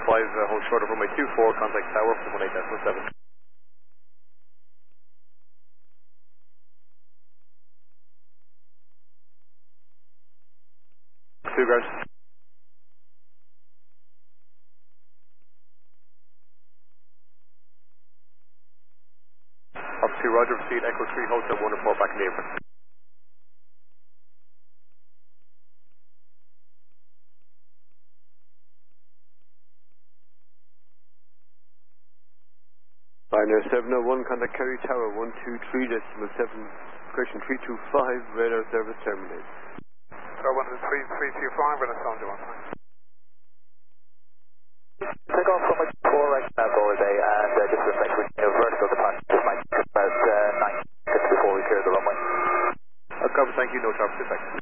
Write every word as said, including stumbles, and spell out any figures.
five, uh, hold short of runway two four, contact tower from one eight decimal seven. Two guys. Up two, Roger, proceed, Echo three, Hotel one, report back in the apron. Pioneer seven oh one, contact Kerry Tower one two three decimal seven, question three two five, radar service terminated. Tower one two three, three two five, radar sound you want. Take off from four right now, Holiday, and uh, just reflect with you know, vertical departure. Just might take about uh, nine minutes before we clear the runway. Uh, cover, thank you, no traffic detected.